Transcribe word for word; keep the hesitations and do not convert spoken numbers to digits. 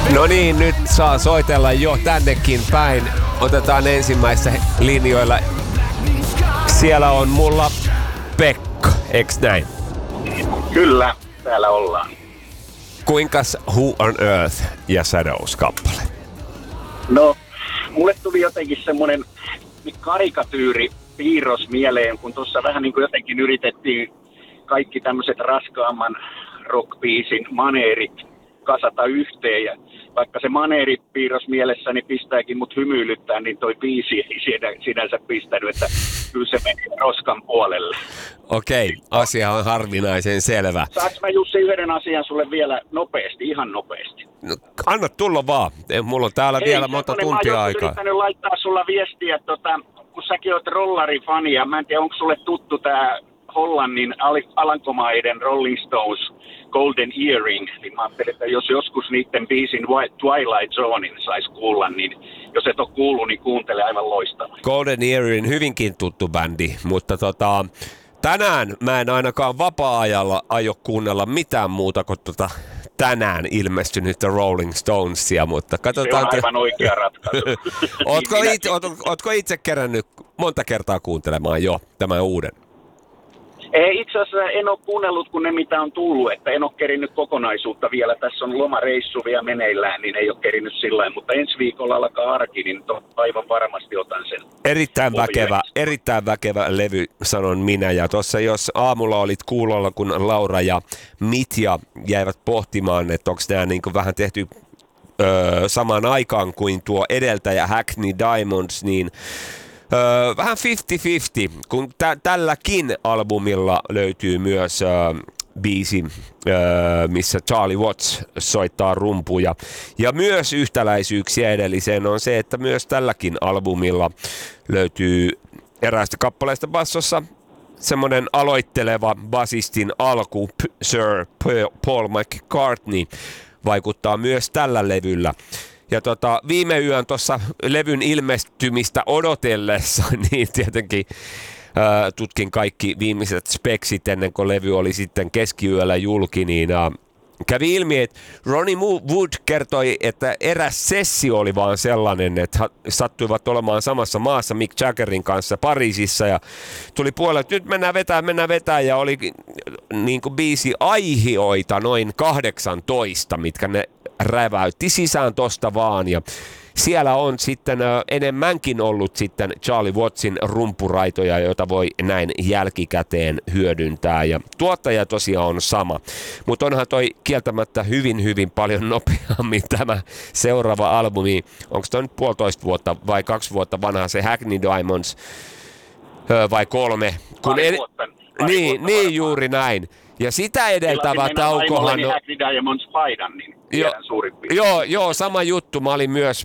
No niin, nyt saa soitella jo tännekin päin. Otetaan ensimmäistä linjoilla. Siellä on mulla Pekka, eks näin? Kyllä, täällä ollaan. Kuinkas Who on Earth ja Shadows-kappale? No, mulle tuli jotenkin semmonen karikatyyri piirros mieleen, kun tuossa vähän niin kuin jotenkin yritettiin kaikki tämmöiset raskaamman rockbiisin maneerit kasata yhteen. Ja vaikka se maneeripiirros mielessäni pistääkin mut hymyilyttää, niin toi biisi ei sinänsä pistänyt, että kyllä se meni roskan puolelle. Okei, asia on harvinaisen selvä. Saanko mä Jussi yhden asian sulle vielä nopeasti, ihan nopeasti? No, anna tulla vaan. Mulla on täällä Hei, vielä monta tuntia aikaa. Mä oon yrittänyt laittaa sulla viestiä, tota, kun säkin oot rollarifani, ja mä en tiedä, onko sulle tuttu tää Hollannin Alankomaiden Rolling Stones Golden Earring, niin mä ajattelin, että jos joskus niiden biisin Twilight Zonein sais kuulla, niin jos et ole kuullut, niin kuuntele, aivan loistava. Golden Earring, hyvinkin tuttu bändi, mutta tota, tänään mä en ainakaan vapaa-ajalla aio kuunnella mitään muuta kuin tota tänään ilmestynyt Rolling Stonesia, mutta katsotaan. Se on aivan oikea ratkaisu. ootko, itse, oot, ootko itse kerännyt monta kertaa kuuntelemaan jo tämän uuden? Ei, itse asiassa en ole kuunnellut kun ne mitä on tullut, että en ole kerinyt kokonaisuutta vielä. Tässä on lomareissu vielä meneillään, niin ei ole kerinyt sillä lailla, mutta ensi viikolla alkaa arki, niin aivan varmasti otan sen. Erittäin väkevä, erittäin väkevä levy, sanon minä. Ja tuossa jos aamulla olit kuulolla, kun Laura ja Mitja jäivät pohtimaan, että onko nämä niin kuin vähän tehty öö, samaan aikaan kuin tuo edeltäjä Hackney Diamonds, niin Öö, vähän viisikymmentä viisikymmentä, kun tä- tälläkin albumilla löytyy myös öö, biisi, öö, missä Charlie Watts soittaa rumpuja. Ja myös yhtäläisyyksiä edelliseen on se, että myös tälläkin albumilla löytyy eräästä kappaleesta bassossa semmoinen aloitteleva basistin alku, Sir Paul McCartney, vaikuttaa myös tällä levyllä. Ja tota, viime yön tuossa levyn ilmestymistä odotellessa, niin tietenkin ää, tutkin kaikki viimeiset speksit ennen kuin levy oli sitten keskiyöllä julki, niin ää, kävi ilmi, että Ronnie Wood kertoi, että eräs sessio oli vaan sellainen, että sattuivat olemaan samassa maassa Mick Jaggerin kanssa Pariisissa ja tuli puolelle, että nyt mennään vetää, mennään vetää ja oli niin kuin biisi aihioita noin kahdeksantoista, mitkä ne räväytti sisään tosta vaan ja siellä on sitten ö, enemmänkin ollut sitten Charlie Wattsin rumpuraitoja, joita voi näin jälkikäteen hyödyntää ja tuottaja tosiaan on sama, mutta onhan toi kieltämättä hyvin hyvin paljon nopeammin tämä seuraava albumi, onko toi nyt puolitoista vuotta vai kaksi vuotta vanha se Hackney Diamonds ö, vai kolme? Kun pari ed- vuotta, pari niin, vuotta niin varmaan. juuri näin. Ja sitä edeltävä taukohan on... Hackney Diamonds paidan, niin tiedän suurin piirtein. Joo, joo, sama juttu. Mä olin myös